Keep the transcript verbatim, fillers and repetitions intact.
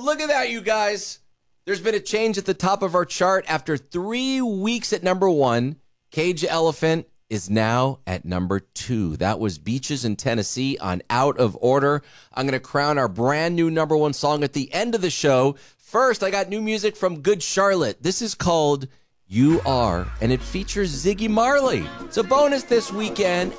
look at that, you guys. There's been a change at the top of our chart. After three weeks at number one, Cage Elephant is now at number two. That was Beaches in Tennessee on Out of Order. I'm going to crown our brand new number one song at the end of the show. First, I got new music from Good Charlotte. This is called You Are, and it features Ziggy Marley. It's a bonus this weekend.